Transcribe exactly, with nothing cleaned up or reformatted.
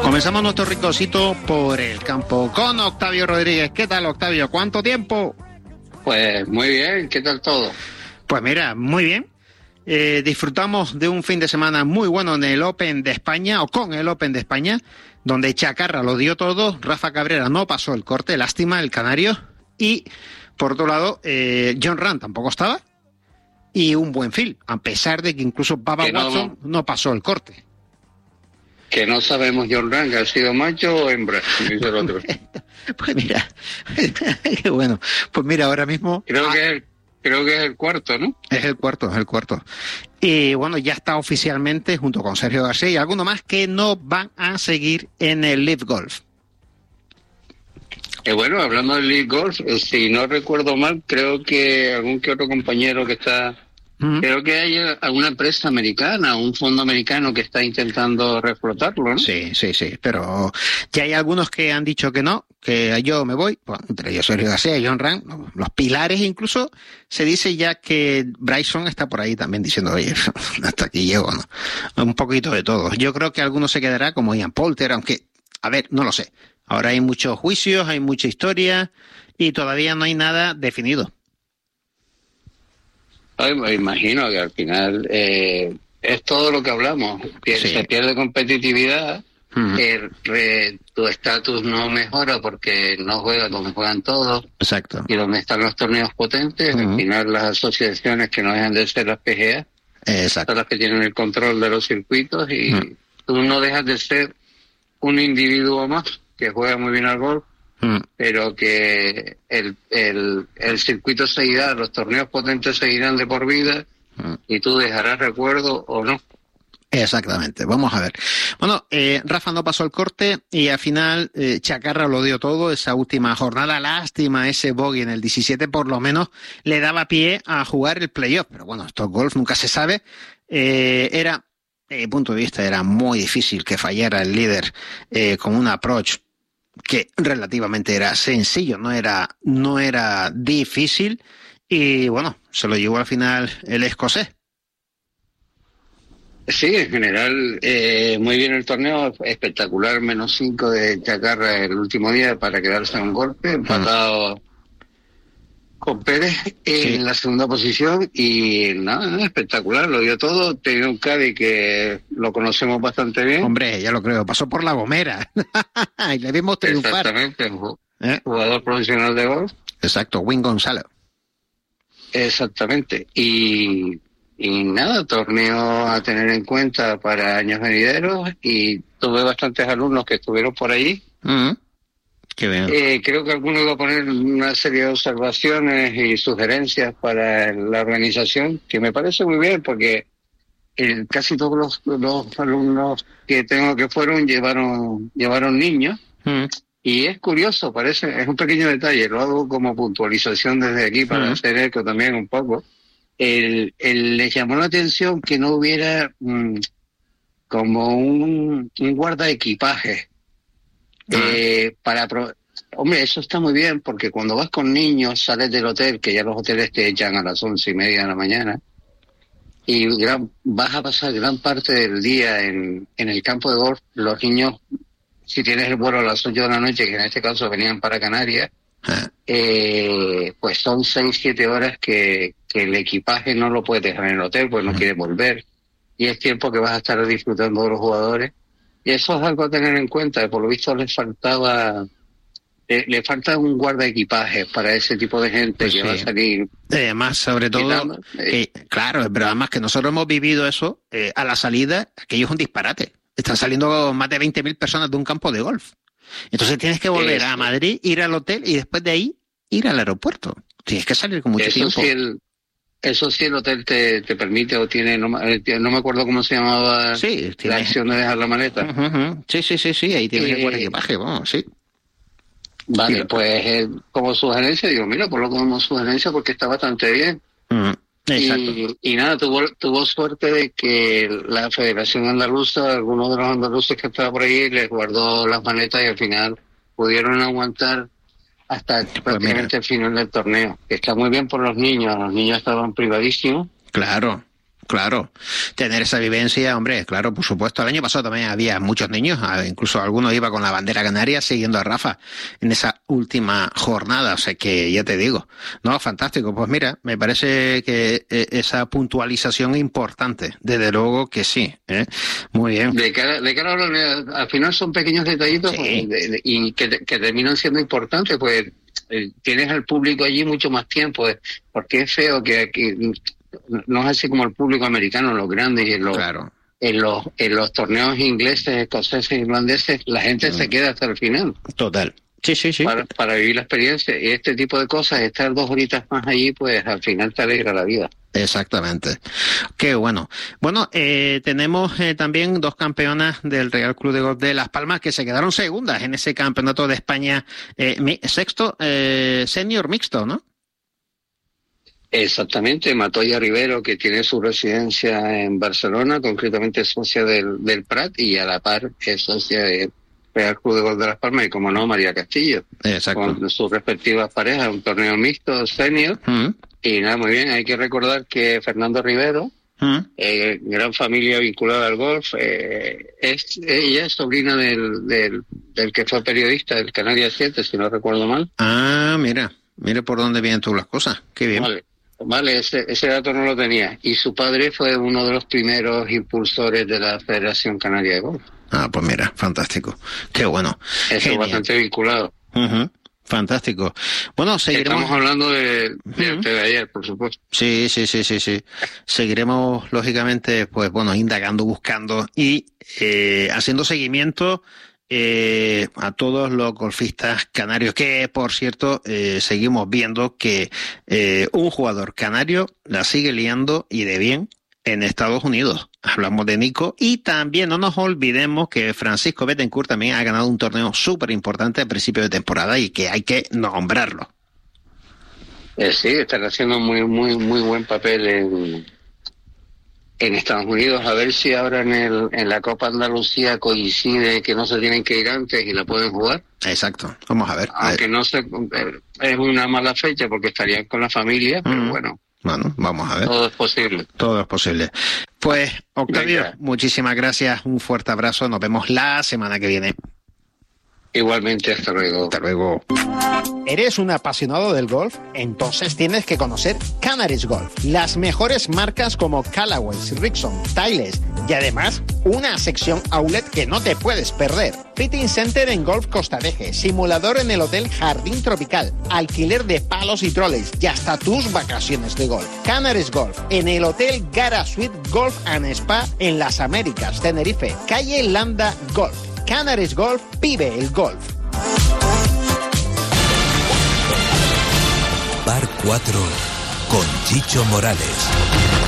Comenzamos nuestro ricocito por el campo con Octavio Rodríguez. ¿Qué tal, Octavio? ¿Cuánto tiempo? Pues muy bien, ¿qué tal todo? Pues mira, muy bien. Eh, disfrutamos de un fin de semana muy bueno en el Open de España, o con el Open de España, donde Chacarra lo dio todo, Rafa Cabrera no pasó el corte, lástima, el canario, y por otro lado, eh, Jon Rahm tampoco estaba, y un buen Phil, a pesar de que incluso Bubba no, Watson no pasó el corte. Que no sabemos Jon Rahm, que ha sido macho o hembra, dice el otro. Pues mira, qué bueno, pues mira, ahora mismo... Creo ah, que es el, creo que es el cuarto, ¿no? Es el cuarto, es el cuarto. Y bueno, ya está oficialmente, junto con Sergio García y alguno más, que no van a seguir en el Live Golf. Eh, bueno, hablando del Live Golf, eh, si no recuerdo mal, creo que algún que otro compañero que está... Mm. Creo que hay alguna empresa americana, un fondo americano que está intentando reflotarlo, ¿no? Sí, sí, sí, pero ya hay algunos que han dicho que no, que yo me voy, bueno, entre ellos Sergio García y Jon Rahm, los pilares incluso, se dice ya que Bryson está por ahí también diciendo, oye, hasta aquí llego, ¿no? Un poquito de todo. Yo creo que alguno se quedará como Ian Poulter, aunque, a ver, no lo sé. Ahora hay muchos juicios, hay mucha historia y todavía no hay nada definido. Ay, me imagino que al final eh, es todo lo que hablamos. Pier- Sí. Se pierde competitividad, Uh-huh. eh, re- tu estatus no mejora porque no juegas donde juegan todos. Exacto. Y donde están los torneos potentes, Uh-huh. al final las asociaciones que no dejan de ser las P G A Exacto. son las que tienen el control de los circuitos y Uh-huh. tú no dejas de ser un individuo más que juega muy bien al golf, Uh-huh. pero que el, el, el circuito seguirá, los torneos potentes seguirán de por vida Uh-huh. y tú dejarás recuerdo o no. Exactamente, vamos a ver. Bueno, eh, Rafa no pasó el corte y al final eh, Chacarra lo dio todo esa última jornada. Lástima, ese bogey en el diecisiete por lo menos le daba pie a jugar el playoff, pero bueno, esto golf nunca se sabe. Eh, era, desde mi punto de vista, era muy difícil que fallara el líder eh, con un approach que relativamente era sencillo, no era, no era difícil y bueno, se lo llevó al final el escocés. Sí, en general, eh, muy bien el torneo, espectacular, menos cinco de Chacarra el último día para quedarse en un golpe, empatado con Pérez en Sí. la segunda posición y nada, nada, espectacular, lo dio todo. Tenía un caddy que lo conocemos bastante bien. Hombre, ya lo creo, pasó por La Gomera y le vimos triunfar. Exactamente, un ¿Eh? jugador profesional de golf. Exacto, Win Gonzalo. Exactamente, y, y nada, torneo a tener en cuenta para años venideros y tuve bastantes alumnos que estuvieron por allí. Mm-hmm. Qué bien. Eh, creo que algunos iba a poner una serie de observaciones y sugerencias para la organización, que me parece muy bien porque el, casi todos los, los alumnos que tengo que fueron llevaron llevaron niños. Mm-hmm. Y es curioso, parece, es un pequeño detalle, lo hago como puntualización desde aquí para Mm-hmm. hacer eco también un poco. El, el, les llamó la atención que no hubiera mmm, como un, un guardaequipaje. Ah. Eh, para pro... Hombre, eso está muy bien porque cuando vas con niños sales del hotel, que ya los hoteles te echan a las once y media de la mañana, y gran, vas a pasar gran parte del día en, en el campo de golf. Los niños, si tienes el vuelo a las ocho de la noche, que en este caso venían para Canarias, Ah. eh, pues son seis, siete horas que, que el equipaje no lo puedes dejar en el hotel, pues no quiere volver. Y es tiempo que vas a estar disfrutando de los jugadores. Y eso es algo a tener en cuenta. Por lo visto les faltaba, le, le falta un guardaequipaje para ese tipo de gente Pues que sí. va a salir. Además, sobre todo, Quitando, eh. que, claro, pero además que nosotros hemos vivido eso, eh, a la salida, aquello es un disparate. Están saliendo más de veinte mil personas de un campo de golf. Entonces tienes que volver Eso. a Madrid, ir al hotel y después de ahí ir al aeropuerto. Tienes que salir con mucho Eso tiempo. sí, el, eso sí el hotel te, te permite o tiene, no, me- eh, no me acuerdo cómo se llamaba Sí, la tienes... acción de dejar la maleta. Ujú, ujú. Sí, sí, sí, sí, ahí tienes Eh, el buen equipaje, vamos, sí. Vale, Sí. pues eh, como sugerencia, digo, mira, ponlo como sugerencia porque está bastante bien. Mm, exacto. Y, y nada, tuvo, tuvo suerte de que la Federación Andaluza, algunos de los andaluces que estaban por ahí, les guardó las maletas y al final pudieron aguantar hasta prácticamente mira. el final del torneo. Que está muy bien por los niños, los niños estaban privadísimos. Claro, Claro, tener esa vivencia, hombre, claro, por supuesto. El año pasado también había muchos niños, incluso algunos iban con la bandera canaria siguiendo a Rafa en esa última jornada, o sea que ya te digo, no, fantástico. Pues mira, me parece que esa puntualización es importante, desde luego que sí, ¿eh? Muy bien. De cara, de cara a, al final son pequeños detallitos, sí. de, de, y que, que terminan siendo importantes, pues eh, tienes al público allí mucho más tiempo, eh, porque es feo que aquí... No es así como el público americano, los grandes y en los, claro. en los en los torneos ingleses, escoceses, irlandeses, la gente mm. se queda hasta el final. Total. Sí, sí, sí. Para, para vivir la experiencia. Y este tipo de cosas, estar dos horitas más allí, pues al final te alegra la vida. Exactamente. Qué bueno. Bueno, eh, tenemos eh, también dos campeonas del Real Club de Golf de Las Palmas que se quedaron segundas en ese campeonato de España, eh, mi, sexto, eh, senior mixto, ¿no? Exactamente, Matoya Rivero, que tiene su residencia en Barcelona, concretamente es socia del, del Prat, y a la par es socia del Real Club de Golf de Las Palmas, y como no, María Castillo. Exacto. Con sus respectivas parejas, un torneo mixto senior. Mm. Y nada, muy bien, hay que recordar que Fernando Rivero, mm. eh, gran familia vinculada al golf, eh, es ella es sobrina del, del, del que fue periodista del Canarias siete, si no recuerdo mal. Ah, mira, mira por dónde vienen tú las cosas, qué bien. Vale. Vale, ese, ese dato no lo tenía. Y su padre fue uno de los primeros impulsores de la Federación Canaria de Golf. Ah, pues mira, fantástico. Qué bueno. Eso es bastante vinculado. Uh-huh. Fantástico. Bueno, seguiremos... Estamos hablando de, de, uh-huh. de ayer, por supuesto. Sí, sí, sí, sí, sí. Seguiremos, lógicamente, pues bueno, indagando, buscando y eh, haciendo seguimiento Eh, a todos los golfistas canarios, que por cierto eh, seguimos viendo que eh, un jugador canario la sigue liando y de bien en Estados Unidos. Hablamos de Nico y también no nos olvidemos que Francisco Bettencourt también ha ganado un torneo súper importante a principio de temporada y que hay que nombrarlo. Eh, sí, están haciendo muy muy muy buen papel en en Estados Unidos, a ver si ahora en el en la Copa Andalucía coincide que no se tienen que ir antes y la pueden jugar. Exacto, vamos a ver. Aunque no se, es una mala fecha porque estarían con la familia, pero mm. bueno. Bueno, vamos a ver. Todo es posible. Todo es posible. Pues, Octavio, Venga. muchísimas gracias, un fuerte abrazo, nos vemos la semana que viene. Igualmente, hasta luego. Hasta luego. ¿Eres un apasionado del golf? Entonces tienes que conocer Canary's Golf. Las mejores marcas como Callaway, Rickson, Titleist y además una sección outlet que no te puedes perder. Fitting Center en Golf Costadeje, simulador en el Hotel Jardín Tropical, alquiler de palos y troles y hasta tus vacaciones de golf. Canary's Golf en el Hotel Gara Suite Golf and Spa en Las Américas, Tenerife, calle Landa Golf. Canary's Golf, vive el golf. Par cuatro con Chicho Morales.